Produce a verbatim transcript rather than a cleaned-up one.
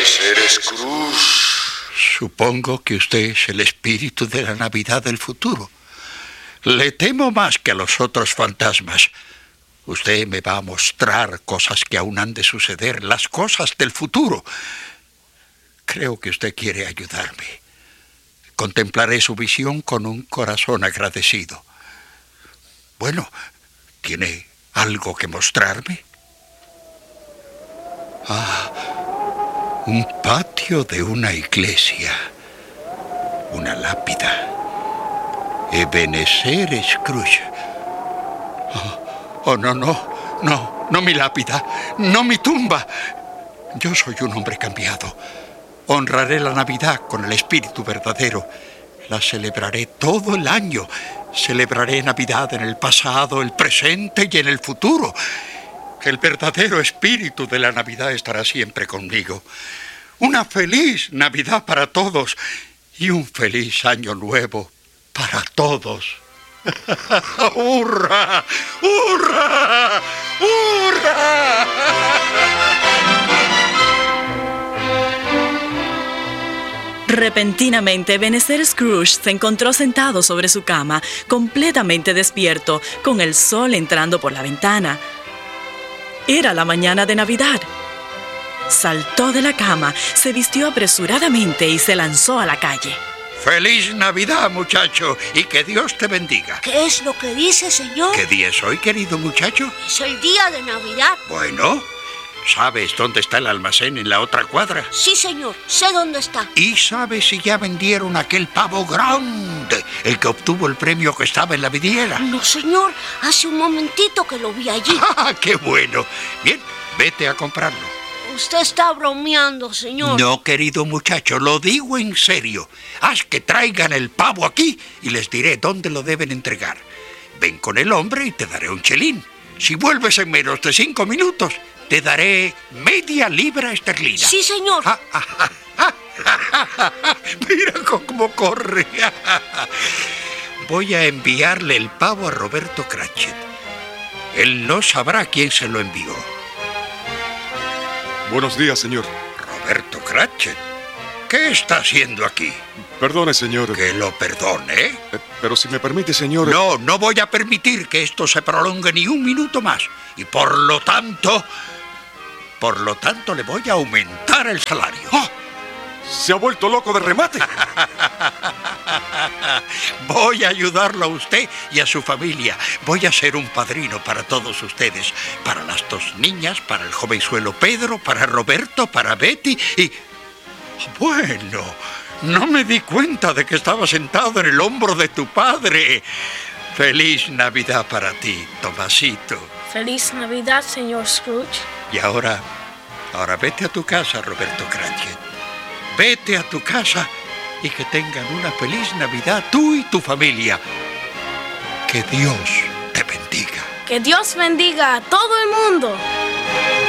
Ebenezer Scrooge. Supongo que usted es el espíritu de la Navidad del futuro. Le temo más que a los otros fantasmas. Usted me va a mostrar cosas que aún han de suceder, las cosas del futuro. Creo que usted quiere ayudarme. Contemplaré su visión con un corazón agradecido. Bueno, ¿tiene algo que mostrarme? Ah, un patio de una iglesia. Una lápida. Ebenezer Scrooge. Oh, oh, no, no, no, no mi lápida, no mi tumba. Yo soy un hombre cambiado. Honraré la Navidad con el espíritu verdadero. La celebraré todo el año. Celebraré Navidad en el pasado, el presente y en el futuro. El verdadero espíritu de la Navidad estará siempre conmigo. Una feliz Navidad para todos y un feliz Año Nuevo para todos. ¡Hurra! ¡Hurra! ¡Hurra! Repentinamente, Ebenezer Scrooge se encontró sentado sobre su cama, completamente despierto, con el sol entrando por la ventana. Era la mañana de Navidad. Saltó de la cama, se vistió apresuradamente y se lanzó a la calle. ¡Feliz Navidad, muchacho! Y que Dios te bendiga. ¿Qué es lo que dice, señor? ¿Qué día es hoy, querido muchacho? Es el día de Navidad. Bueno, ¿sabes dónde está el almacén en la otra cuadra? Sí, señor, sé dónde está. ¿Y sabes si ya vendieron aquel pavo grande, el que obtuvo el premio que estaba en la vidriera? No, señor, hace un momentito que lo vi allí. ¡Ah, qué bueno! Bien, vete a comprarlo. Usted está bromeando, señor. No, querido muchacho, lo digo en serio. Haz que traigan el pavo aquí y les diré dónde lo deben entregar. Ven con el hombre y te daré un chelín. Si vuelves en menos de cinco minutos, te daré media libra esterlina. Sí, señor. Ah, ah, ah, ah, ah, ah, ah. Mira cómo corre. Voy a enviarle el pavo a Roberto Cratchit. Él no sabrá quién se lo envió. Buenos días, señor. Roberto Cratchit, ¿qué está haciendo aquí? Perdone, señor. Que lo perdone. Eh, pero si me permite, señor... No, no voy a permitir que esto se prolongue ni un minuto más. Y por lo tanto... Por lo tanto, le voy a aumentar el salario. ¡Oh! ¡Se ha vuelto loco de remate! Voy a ayudarlo a usted y a su familia. Voy a ser un padrino para todos ustedes. Para las dos niñas, para el jovenzuelo Pedro, para Roberto, para Betty y... Bueno, no me di cuenta de que estaba sentado en el hombro de tu padre. Feliz Navidad para ti, Tomasito. Feliz Navidad, señor Scrooge. Y ahora, ahora vete a tu casa, Roberto Cratchit. Vete a tu casa y que tengan una feliz Navidad tú y tu familia. Que Dios te bendiga. Que Dios bendiga a todo el mundo.